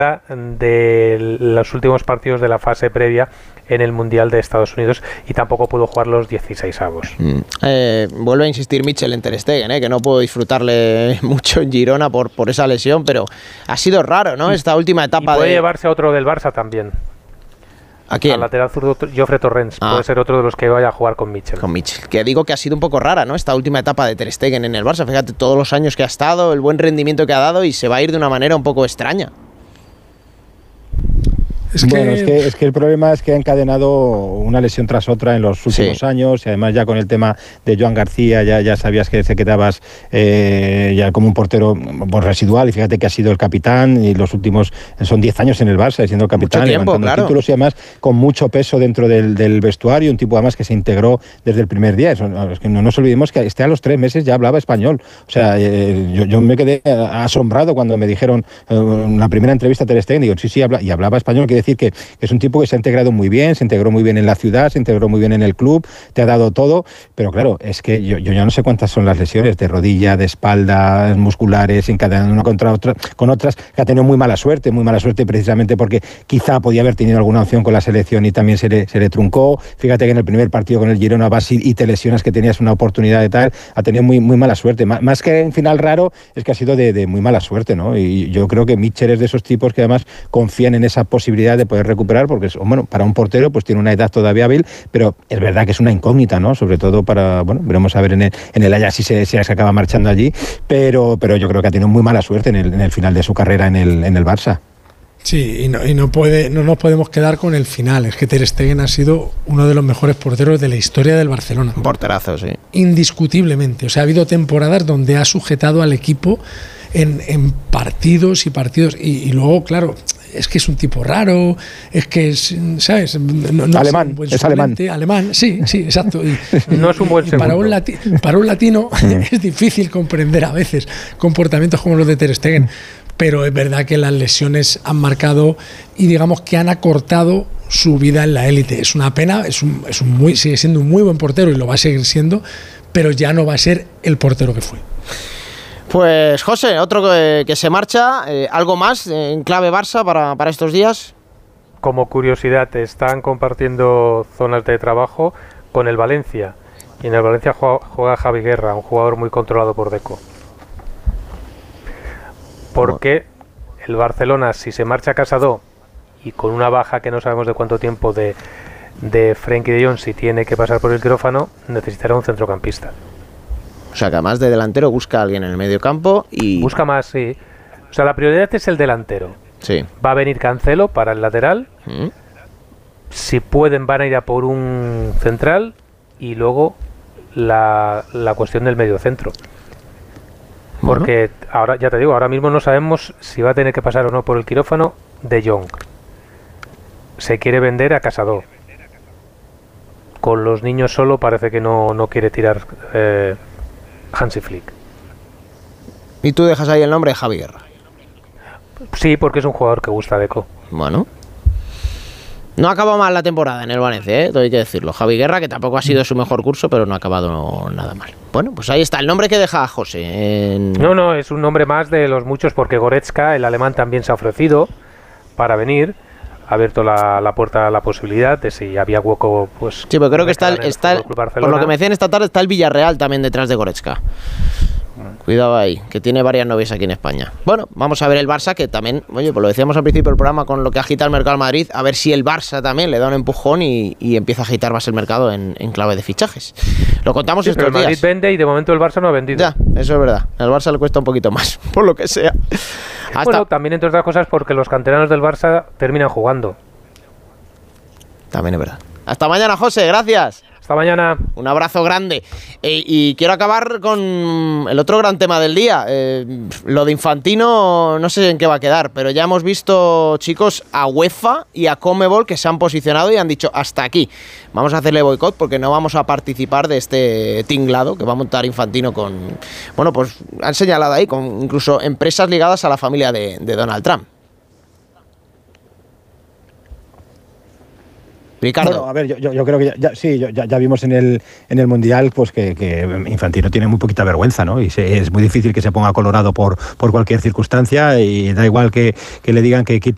de los últimos partidos de la fase previa en el Mundial de Estados Unidos y tampoco pudo jugar los 16avos. Vuelve a insistir Mitchell en Ter Stegen, que no puedo disfrutarle mucho en Girona por esa lesión, pero ha sido raro, ¿no? Esta última etapa. Y puede llevarse a otro del Barça también. ¿A quién? Al lateral zurdo Jofre Torrens. Puede ser otro de los que vaya a jugar con Mitchell. Con Mitchell. Que digo que ha sido un poco rara, ¿no? Esta última etapa de Ter Stegen en el Barça. Fíjate todos los años que ha estado, el buen rendimiento que ha dado y se va a ir de una manera un poco extraña. Es que el problema es que ha encadenado una lesión tras otra en los últimos años y además ya con el tema de Joan García ya sabías que te quedabas ya como un portero residual y fíjate que ha sido el capitán y los últimos son 10 años en el Barça siendo capitán, levantando títulos y además con mucho peso dentro del vestuario, un tipo además que se integró desde el primer día. Es que no nos olvidemos que a los 3 meses ya hablaba español. O sea, yo me quedé asombrado cuando me dijeron en la primera entrevista a Ter Stegen, digo, sí, hablaba español, quiere decir que es un tipo que se ha integrado muy bien, se integró muy bien en la ciudad, se integró muy bien en el club, te ha dado todo, pero claro, es que yo ya no sé cuántas son las lesiones de rodilla, de espalda, musculares, encadenando una contra otra, con otras que ha tenido muy mala suerte precisamente porque quizá podía haber tenido alguna opción con la selección y también se le truncó. Fíjate que en el primer partido con el Girona vas y te lesionas que tenías una oportunidad de tal, ha tenido muy mala suerte. Más que un final raro, es que ha sido de muy mala suerte, ¿no? Y yo creo que Mitchell es de esos tipos que además confían en esa posibilidad de poder recuperar porque para un portero pues tiene una edad todavía hábil, pero es verdad que es una incógnita, ¿no? Sobre todo veremos a ver en el Ajax si se acaba marchando allí, pero yo creo que ha tenido muy mala suerte en el final de su carrera en el Barça. Sí, y no nos podemos quedar con el final. Es que Ter Stegen ha sido uno de los mejores porteros de la historia del Barcelona. Un porterazo, sí. Indiscutiblemente. O sea, ha habido temporadas donde ha sujetado al equipo en partidos y luego, claro, es que es un tipo raro, es que es, ¿sabes? No alemán, es alemán, sí, exacto. Y no es un buen segundo. Para un latino es difícil comprender a veces comportamientos como los de Ter Stegen, pero es verdad que las lesiones han marcado y digamos que han acortado su vida en la élite. Es una pena, sigue siendo un muy buen portero y lo va a seguir siendo, pero ya no va a ser el portero que fue. Pues José, otro que se marcha, ¿algo más en clave Barça para estos días? Como curiosidad, están compartiendo zonas de trabajo con el Valencia, y en el Valencia juega Javi Guerra, un jugador muy controlado por Deco. Porque el Barcelona, si se marcha Casado y con una baja que no sabemos de cuánto tiempo de Frenkie de Jong, si tiene que pasar por el quirófano, necesitará un centrocampista. O sea, que además de delantero busca a alguien en el medio campo y... Busca más, sí. O sea, la prioridad es el delantero. Sí. Va a venir Cancelo para el lateral. Si pueden, van a ir a por un central. Y luego la cuestión del medio centro. Porque ahora, ya te digo, ahora mismo no sabemos si va a tener que pasar o no por el quirófano de Jong. Se quiere vender a Casado. Con los niños solo parece que no quiere tirar... Hansi Flick. ¿Y tú dejas ahí el nombre de Javi Guerra? Sí, porque es un jugador que gusta a Deco. Bueno, no ha acabado mal la temporada en el Valencia, todo hay que decirlo. Javi Guerra, que tampoco ha sido su mejor curso, pero no ha acabado nada mal. Bueno, pues ahí está el nombre que deja a José. No, es un nombre más de los muchos, porque Goretzka, el alemán, también se ha ofrecido para venir. Ha abierto la puerta a la posibilidad de si había hueco, pues... Sí, pero creo que está por lo que me decían esta tarde, está el Villarreal también detrás de Goretzka. Cuidado ahí, que tiene varias novias aquí en España. Bueno, vamos a ver el Barça, que también, oye, pues lo decíamos al principio del programa con lo que agita el mercado de Madrid, a ver si el Barça también le da un empujón y empieza a agitar más el mercado en clave de fichajes. Lo contamos estos días. El Madrid vende y de momento el Barça no ha vendido. Ya, eso es verdad. Al Barça le cuesta un poquito más, por lo que sea. Bueno, también entre otras cosas porque los canteranos del Barça terminan jugando. También es verdad. Hasta mañana, José, gracias. Hasta mañana. Un abrazo grande. Y quiero acabar con el otro gran tema del día. Lo de Infantino no sé en qué va a quedar, pero ya hemos visto, chicos, a UEFA y a Conmebol que se han posicionado y han dicho hasta aquí. Vamos a hacerle boicot porque no vamos a participar de este tinglado que va a montar Infantino con... Bueno, pues han señalado ahí con incluso empresas ligadas a la familia de Donald Trump. Ricardo. Bueno, a ver, yo creo que ya vimos en el Mundial pues que Infantino tiene muy poquita vergüenza, ¿no? Y es muy difícil que se ponga colorado por cualquier circunstancia y da igual que le digan que quite